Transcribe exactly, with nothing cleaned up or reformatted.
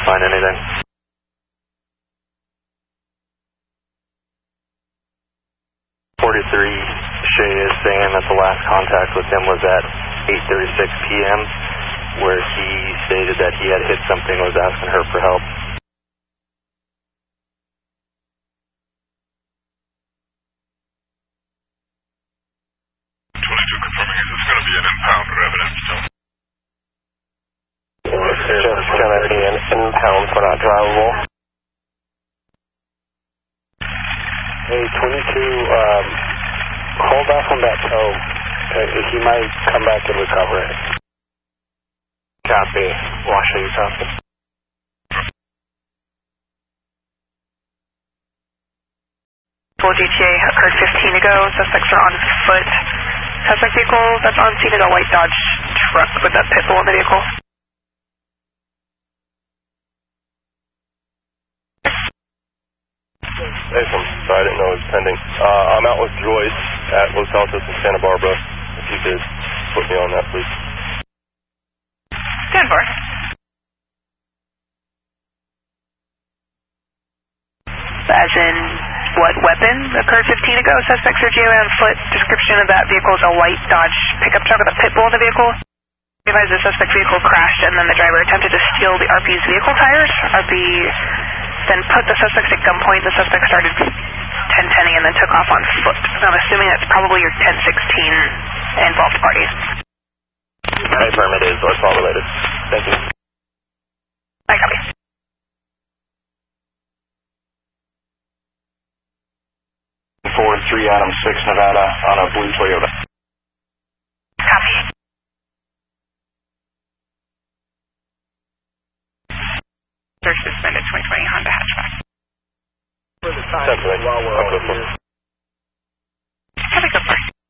find anything. forty-three, Shay is saying that the last contact with him was at eight thirty-six p m where he stated that he had hit something and was asking her for help. twenty-two confirming, is this going to be an impound or evidence still? Just going to be an impound for not drivable. Hey, twenty-two, um, hold off on that tow. Uh, he might come back and recover it. Copy. Washer, you copy? Full G T A occurred fifteen ago. Suspects are on foot. Suspect vehicle that's on scene is a white Dodge truck with a pit bull in the vehicle. Hey, I'm sorry, I didn't know it was pending. Uh, I'm out with Joyce at Los Altos in Santa Barbara. If you could put me on that, please. Stand for. As in, what weapon occurred fifteen ago? Suspect Sergio on foot. Description of that vehicle is a white Dodge pickup truck with a pit bull in the vehicle. Advise the suspect vehicle crashed and then the driver attempted to steal the R P's vehicle tires. R P then put the suspect at gunpoint. The suspect started ten ten-ing and then took off on foot. I'm assuming that's probably your ten sixteen involved party. I affirm it is, or it's all related. Thank you. I copy. four three Adam six Nevada on a blue Toyota. Copy. Search suspended twenty twenty Honda hatchback. Definitely. I'll go for it.